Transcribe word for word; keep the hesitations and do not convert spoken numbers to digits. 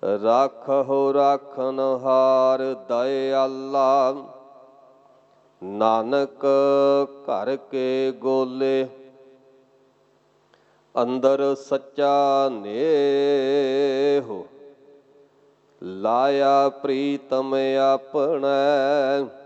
ਰਾਖਹੁ ਰਾਖਨਹਾਰ ਦਇਆਲਾ। ਨਾਨਕ ਘਰ ਕੇ ਗੋਲੇ ਅੰਦਰ ਸੱਚਾ ਨੇਹੁ। ਲਾਇਆ ਪ੍ਰੀਤਮ ਆਪਣੈ